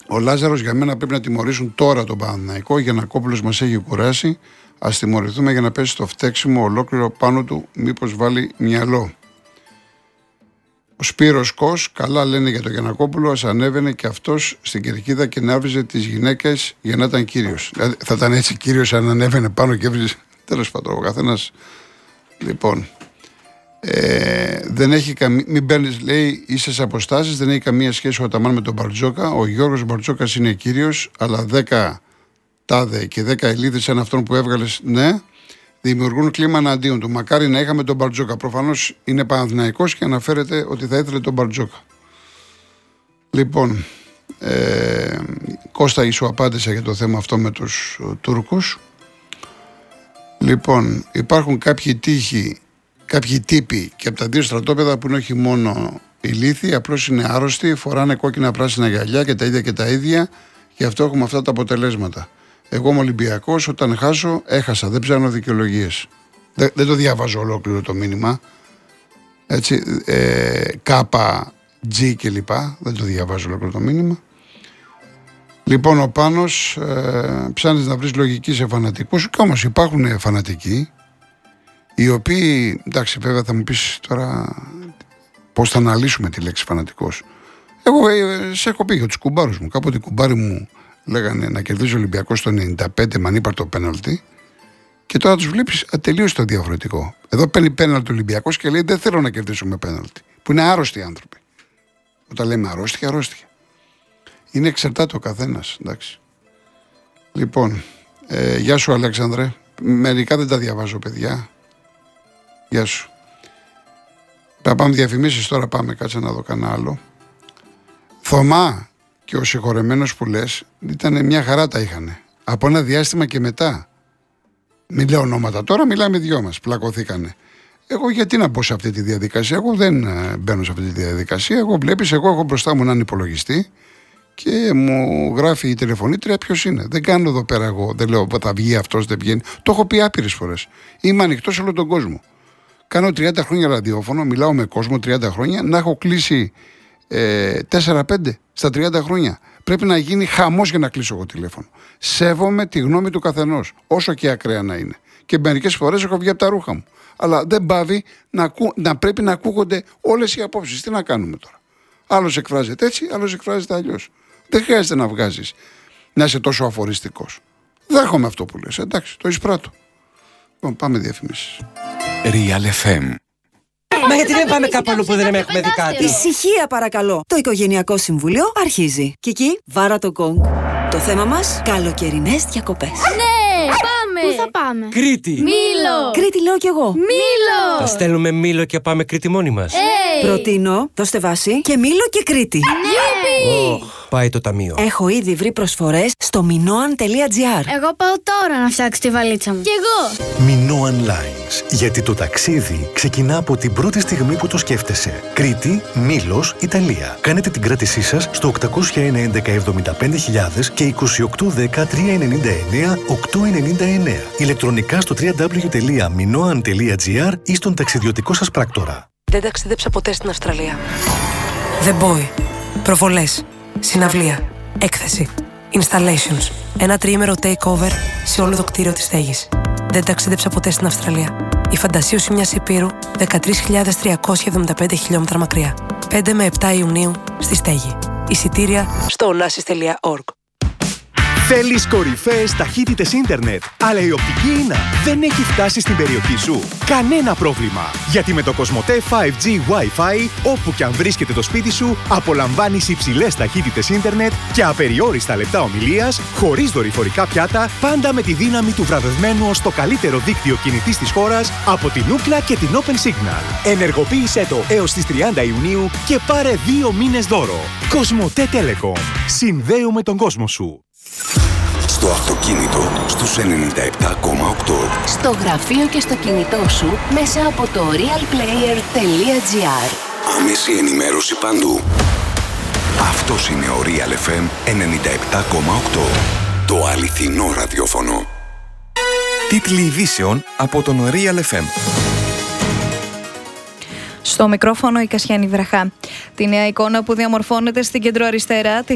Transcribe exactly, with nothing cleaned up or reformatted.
Ο Λάζαρος για μένα πρέπει να τιμωρήσουν τώρα τον Παναθηναϊκό. Ο Γιαννακόπουλος μας έχει κουράσει. Ας τιμωρηθούμε για να πέσει στο φταίξιμο ολόκληρο πάνω του, μήπως βάλει μυαλό. Ο Σπύρος Κος, καλά λένε για τον Γιαννακόπουλο, ας ανέβαινε και αυτός στην κερκίδα και να έβριζε τις γυναίκες για να ήταν κύριος. Δηλαδή, θα ήταν έτσι κύριος αν ανέβαινε πάνω και έβριζε. Τέλος πάντων, ο καθένας. Λοιπόν, ε, δεν έχει καμία. Μην παίρνεις, λέει, ίσες αποστάσεις, δεν έχει καμία σχέση ο Αταμάν με τον Μπαρτζόκα. Ο Γιώργος Μπαρτζόκας είναι κύριος, αλλά δέκα τάδε και δέκα ελίδες σαν αυτόν που έβγαλες, ναι, δημιουργούν κλίμα εναντίον του. Μακάρι να είχαμε τον Μπαρτζόκα. Προφανώς είναι Παναθηναϊκός και αναφέρεται ότι θα ήθελε τον Μπαρτζόκα. Λοιπόν, ε, Κώστα, σου απάντησα για το θέμα αυτό με τους uh, Τούρκους. Λοιπόν, υπάρχουν κάποιοι τύχοι, κάποιοι τύποι και από τα δύο στρατόπεδα που είναι όχι μόνο ηλίθιοι, απλώς είναι άρρωστοι, φοράνε κόκκινα πράσινα γυαλιά και τα ίδια και τα ίδια, γι' αυτό έχουμε αυτά τα αποτελέσματα. Εγώ είμαι Ολυμπιακός, όταν χάσω, έχασα. Δεν ψάχνω δικαιολογίες. Δεν, δεν το διαβάζω ολόκληρο το μήνυμα. Έτσι, ε, κάπα, G και λοιπά. Δεν το διαβάζω ολόκληρο το μήνυμα. Λοιπόν, ο Πάνος, ε, ψάχνεις να βρεις λογική σε φανατικούς. Και όμως υπάρχουν φανατικοί, οι οποίοι, εντάξει, βέβαια θα μου πεις τώρα πώς θα αναλύσουμε τη λέξη φανατικός. Εγώ ε, σε έχω πει για τους κουμπάρους μου. Κάποτε οι κουμπάροι μου λέγανε να κερδίζει ο Ολυμπιακός το ενενήντα πέντε με ανύπαρτο πέναλτι και τώρα τους βλέπεις τελείως το διαφορετικό. Εδώ παίρνει πέναλτι ο Ολυμπιακός και λέει δεν θέλω να κερδίσω με πέναλτι. Που είναι άρρωστοι άνθρωποι. Όταν λέμε αρρώστια, αρρώστια. Είναι εξαρτάται ο καθένας, εντάξει. Λοιπόν, ε, γεια σου Αλέξανδρε. Μερικά δεν τα διαβάζω, παιδιά. Γεια σου. Θα πάμε διαφημίσεις τώρα, πάμε, κάτσε να δω κανένα άλλο. Θωμά και ο συγχωρεμένος που λες ήταν μια χαρά τα είχανε. Από ένα διάστημα και μετά. Μην λέω ονόματα τώρα, μιλάμε δυο μας. Πλακωθήκανε. Εγώ γιατί να μπω σε αυτή τη διαδικασία. Εγώ δεν μπαίνω σε αυτή τη διαδικασία. Εγώ βλέπεις, εγώ έχω μπροστά μου έναν υπολογιστή και μου γράφει η τηλεφωνήτρια ποιος είναι. Δεν κάνω εδώ πέρα εγώ. Δεν λέω θα βγει αυτός, δεν βγαίνει. Το έχω πει άπειρες φορές. Είμαι ανοιχτός σε όλο τον κόσμο. Κάνω τριάντα χρόνια ραδιόφωνο, μιλάω με κόσμο τριάντα χρόνια, να έχω κλείσει ε, τέσσερα πέντε στα τριάντα χρόνια. Πρέπει να γίνει χαμός για να κλείσω εγώ τηλέφωνο. Σέβομαι τη γνώμη του καθενός, όσο και ακραία να είναι. Και μερικές φορές έχω βγει από τα ρούχα μου. Αλλά δεν πάβει να, ακού, να πρέπει να ακούγονται όλες οι απόψεις. Τι να κάνουμε τώρα. Άλλος εκφράζεται έτσι, άλλος εκφράζεται αλλιώς. Δεν χρειάζεται να βγάζεις, να είσαι τόσο αφοριστικός. Δέχομαι αυτό που λες, εντάξει, το εισπράττω. Λοιπόν, πάμε διαφημίσεις. Real εφ εμ. Μα γιατί δεν πάμε κάπου αλλού που δεν έχουμε δει κάτι. Ησυχία παρακαλώ. Το Οικογενειακό Συμβούλιο αρχίζει. Κική, βάρα το γκονγκ. Το θέμα μας, καλοκαιρινές διακοπές. Ναι, πάμε. Πού θα πάμε? Κρήτη. Μήλο. Κρήτη λέω κι εγώ. Μήλο. Θα στέλνουμε Μήλο και πάμε Κρήτη μόνοι μας. Hey. Προτείνω, δώστε βάση και Μήλο και Κρήτη. Ναι. Oh, πάει το ταμείο. Έχω ήδη βρει προσφορές στο μινόαν τελεία τζι άρ. Εγώ πάω τώρα να φτιάξω τη βαλίτσα μου. Κι εγώ. Minoan Lines. Γιατί το ταξίδι ξεκινά από την πρώτη στιγμή που το σκέφτεσαι. Κρήτη, Μήλος, Ιταλία. Κάνετε την κράτησή σας στο οκτακόσια ένα έντεκα εβδομήντα πέντε χιλιάδες και είκοσι οκτώ δέκα τριακόσια ενενήντα εννέα οκτακόσια ενενήντα εννέα. Ηλεκτρονικά στο double-u double-u double-u τελεία minoan τελεία τζι άρ ή στον ταξιδιωτικό σας πράκτορα. Δεν ταξίδεψα ποτέ στην Αυστραλία. The Boy. Προβολές. Συναυλία. Έκθεση. Installations. Ένα τριήμερο takeover σε όλο το κτίριο της στέγης. Δεν ταξίδεψα ποτέ στην Αυστραλία. Η φαντασίωση μιας υπήρου δεκατρείς χιλιάδες τριακόσια εβδομήντα πέντε χιλιόμετρα μακριά. πέντε με επτά Ιουνίου στη στέγη. Εισιτήρια Στο onassis τελεία org. Θέλεις κορυφαίες ταχύτητες ίντερνετ, αλλά η οπτική ίνα δεν έχει φτάσει στην περιοχή σου? Κανένα πρόβλημα, γιατί με το Κοσμοτέ φάιβ τζι Wi-Fi, όπου και αν βρίσκεται το σπίτι σου, απολαμβάνεις υψηλές ταχύτητες ίντερνετ και απεριόριστα λεπτά ομιλίας, χωρίς δορυφορικά πιάτα, πάντα με τη δύναμη του βραβευμένου ως το καλύτερο δίκτυο κινητής της χώρας από την Ookla και την Open Signal. Ενεργοποίησέ το έως τις τριάντα Ιουνίου και πάρε δύο μήνες δώρο. Κοσμοτέ Telecom. Συνδέουμε τον κόσμο σου. Στο αυτοκίνητο στους ενενήντα επτά κόμμα οκτώ. Στο γραφείο και στο κινητό σου μέσα από το realplayer τελεία τζι άρ. Άμεση ενημέρωση παντού. Αυτός είναι ο Real εφ εμ ενενήντα επτά κόμμα οκτώ. Το αληθινό ραδιόφωνο. Τίτλοι ειδήσεων από τον Real εφ εμ. Στο μικρόφωνο η Κασιάνη Βραχά. Τη νέα εικόνα που διαμορφώνεται στην κεντροαριστερά